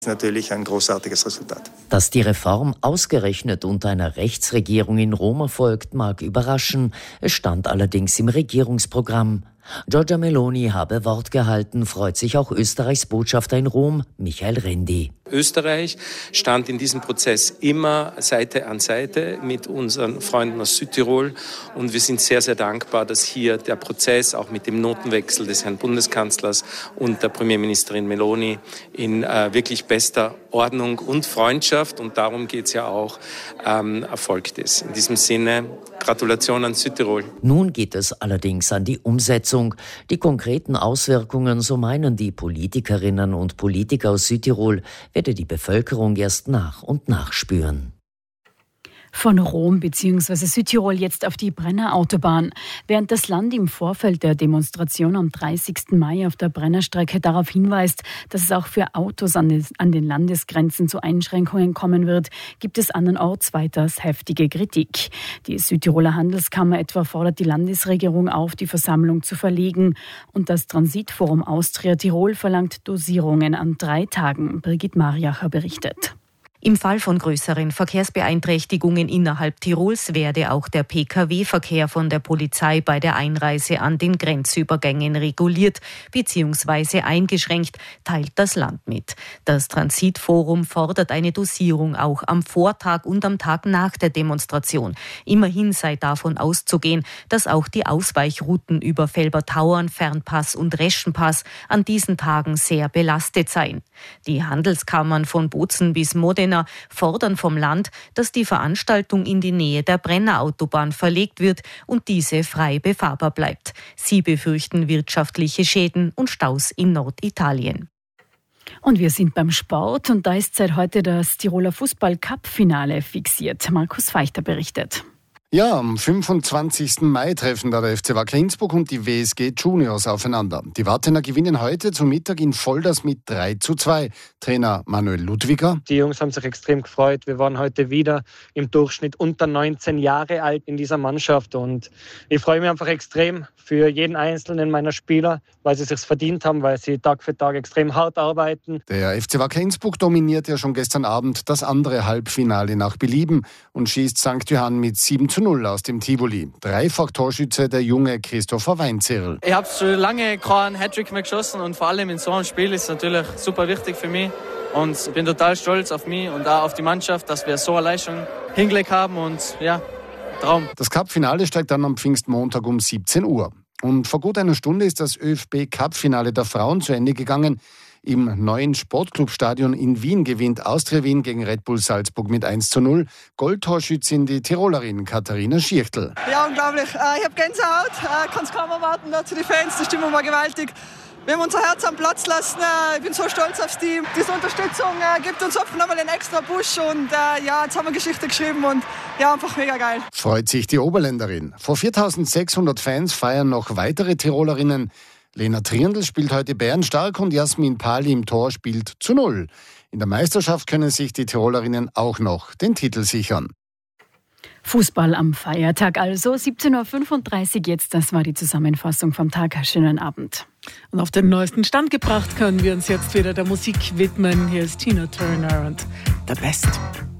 Natürlich ein großartiges Resultat. Dass die Reform ausgerechnet unter einer Rechtsregierung in Rom erfolgt, mag überraschen. Es stand allerdings im Regierungsprogramm. Giorgia Meloni habe Wort gehalten, freut sich auch Österreichs Botschafter in Rom, Michael Rendi. Österreich stand in diesem Prozess immer Seite an Seite mit unseren Freunden aus Südtirol und wir sind sehr, sehr dankbar, dass hier der Prozess auch mit dem Notenwechsel des Herrn Bundeskanzlers und der Premierministerin Meloni in wirklich bester Ordnung und Freundschaft, und darum geht es ja auch, erfolgt ist. In diesem Sinne, Gratulation an Südtirol. Nun geht es allerdings an die Umsetzung. Die konkreten Auswirkungen, so meinen die Politikerinnen und Politiker aus Südtirol, werde die Bevölkerung erst nach und nach spüren. Von Rom bzw. Südtirol jetzt auf die Brenner Autobahn. Während das Land im Vorfeld der Demonstration am 30. Mai auf der Brennerstrecke darauf hinweist, dass es auch für Autos an den Landesgrenzen zu Einschränkungen kommen wird, gibt es andernorts weiters heftige Kritik. Die Südtiroler Handelskammer etwa fordert die Landesregierung auf, die Versammlung zu verlegen. Und das Transitforum Austria Tirol verlangt Dosierungen an 3 Tagen. Birgit Mariacher berichtet. Im Fall von größeren Verkehrsbeeinträchtigungen innerhalb Tirols werde auch der Pkw-Verkehr von der Polizei bei der Einreise an den Grenzübergängen reguliert bzw. eingeschränkt, teilt das Land mit. Das Transitforum fordert eine Dosierung auch am Vortag und am Tag nach der Demonstration. Immerhin sei davon auszugehen, dass auch die Ausweichrouten über Felbertauern, Fernpass und Reschenpass an diesen Tagen sehr belastet seien. Die Handelskammern von Bozen bis Modena fordern vom Land, dass die Veranstaltung in die Nähe der Brennerautobahn verlegt wird und diese frei befahrbar bleibt. Sie befürchten wirtschaftliche Schäden und Staus in Norditalien. Und wir sind beim Sport und da ist seit heute das Tiroler Fußball-Cup-Finale fixiert. Markus Feichter berichtet. Ja, am 25. Mai treffen da der FC Wacker Innsbruck und die WSG Juniors aufeinander. Die Wartener gewinnen heute zu Mittag in Volders mit 3:2. Trainer Manuel Ludwiger. Die Jungs haben sich extrem gefreut. Wir waren heute wieder im Durchschnitt unter 19 Jahre alt in dieser Mannschaft. Und ich freue mich einfach extrem für jeden einzelnen meiner Spieler, weil sie es sich verdient haben, weil sie Tag für Tag extrem hart arbeiten. Der FC Wacker Innsbruck dominiert ja schon gestern Abend das andere Halbfinale nach Belieben und schießt St. Johann mit 7:0 aus dem Tivoli. Dreifach-Torschütze der junge Christopher Weinzierl. Ich habe schon lange keinen Hattrick mehr geschossen und vor allem in so einem Spiel ist es natürlich super wichtig für mich. Und ich bin total stolz auf mich und auch auf die Mannschaft, dass wir so eine Leistung hingelegt haben und ja, Traum. Das Cup-Finale steigt dann am Pfingstmontag um 17 Uhr. Und vor gut einer Stunde ist das ÖFB-Cup-Finale der Frauen zu Ende gegangen. Im neuen Sportclubstadion in Wien gewinnt Austria Wien gegen Red Bull Salzburg mit 1:0. Goldtorschützin die Tirolerin Katharina Schierchtl. Ja, unglaublich. Ich habe Gänsehaut. Kann es kaum erwarten. Zu den Fans, die Stimmung war gewaltig. Wir haben unser Herz am Platz lassen. Ich bin so stolz aufs Team. Diese Unterstützung gibt uns oft nochmal einen extra Push. Und jetzt haben wir Geschichte geschrieben und ja, einfach mega geil. Freut sich die Oberländerin. Vor 4.600 Fans feiern noch weitere Tirolerinnen. Lena Triendl spielt heute bärenstark und Jasmin Pali im Tor spielt zu 0. In der Meisterschaft können sich die Tirolerinnen auch noch den Titel sichern. Fußball am Feiertag also, 17:35 Uhr jetzt. Das war die Zusammenfassung vom Tag. Schönen Abend. Und auf den neuesten Stand gebracht können wir uns jetzt wieder der Musik widmen. Hier ist Tina Turner und The Best.